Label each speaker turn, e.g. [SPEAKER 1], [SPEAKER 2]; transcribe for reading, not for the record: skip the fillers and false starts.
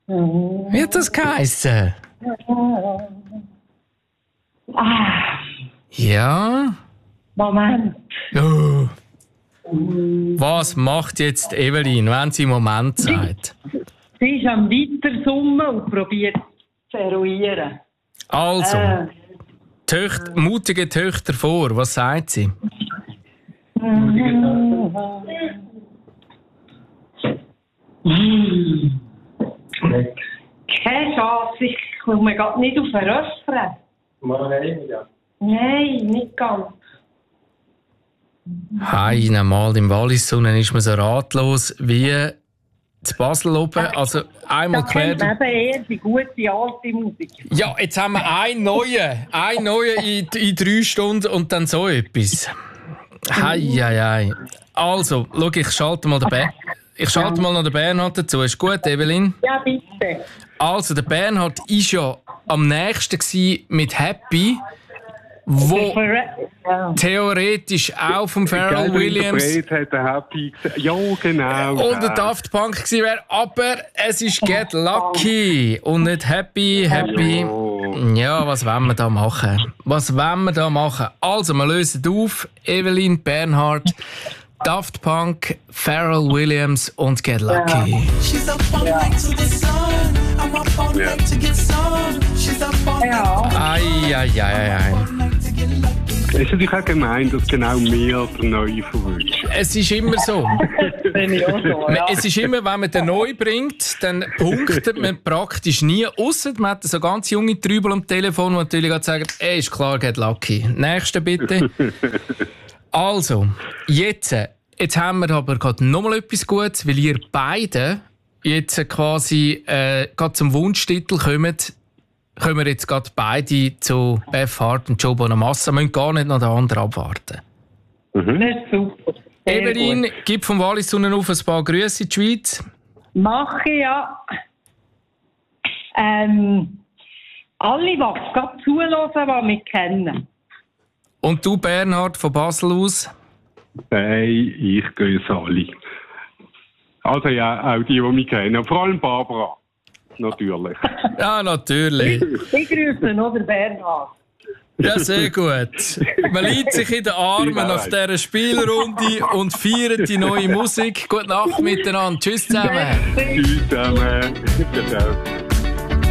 [SPEAKER 1] Wie hat das geheissen? Ja.
[SPEAKER 2] Moment.
[SPEAKER 1] Oh. Was macht jetzt Evelyn, wenn sie Moment sagt?
[SPEAKER 2] Sie ist am Weitersummen und probiert zu eruieren.
[SPEAKER 1] Also, mutige Töchter vor, was sagt sie?
[SPEAKER 2] Keine Chance, ich komme gerade nicht auf den Refrain. Nein, nicht ganz.
[SPEAKER 1] Einmal im Wallis-Sonne ist man so ratlos wie zu Basel oben. Also einmal quer.
[SPEAKER 2] Das kennt man eben eher die gute alte Musik.
[SPEAKER 1] Ja, jetzt haben wir einen neuen in 3 Stunden und dann so etwas. Hei. Also, schau, ich schalte mal noch den Bernhard dazu. Ist gut, Evelyn?
[SPEAKER 2] Ja, bitte.
[SPEAKER 1] Also, der Bernhard war ja am nächsten mit Happy, wo theoretisch auch vom Pharrell Williams
[SPEAKER 3] hat der Happy gesagt. Ja, genau.
[SPEAKER 1] und der Daft Punk gewesen wäre, aber es ist Get Lucky und nicht Happy. Ja, was wollen wir da machen? Also, wir lösen auf. Evelyn, Bernhard, Daft Punk, Pharrell Williams und Get Lucky. Ei.
[SPEAKER 3] Es ist natürlich auch gemein, dass genau mir der Neue verwünscht.
[SPEAKER 1] Es ist immer so.
[SPEAKER 2] Bin ich auch so, ja.
[SPEAKER 1] Es ist immer, wenn man den neu bringt, dann punktet man praktisch nie. Ausser man hat so ganz junge Trübel am Telefon, die natürlich sagen, ist klar, Get Lucky. Nächste bitte. Also, jetzt haben wir aber gerade nochmal etwas Gutes, weil ihr beide jetzt quasi gerade zum Wunschtitel kommt. Können wir jetzt gerade beide zu Beth Hart und Joe Bonamassa. Wir müssen gar nicht noch den anderen abwarten.
[SPEAKER 2] Das ist super. Sehr
[SPEAKER 1] Evelyn,
[SPEAKER 2] gut.
[SPEAKER 1] gib vom Wallis-Sonne auf ein paar Grüße in die Schweiz.
[SPEAKER 2] Mache ja. Alle, die gerade zuhören, die mich kennen.
[SPEAKER 1] Und du, Bernhard, von Basel aus?
[SPEAKER 3] Hey, ich grüße alle. Also ja, auch die mich kennen. Vor allem Barbara. Natürlich.
[SPEAKER 1] Ja, natürlich.
[SPEAKER 2] Ich grüße noch den Bernhard.
[SPEAKER 1] Ja, sehr gut. Man liegt sich in den Armen nach dieser Spielrunde und feiert die neue Musik. Gute Nacht miteinander. Tschüss zusammen.
[SPEAKER 3] Tschüss zusammen. Ciao.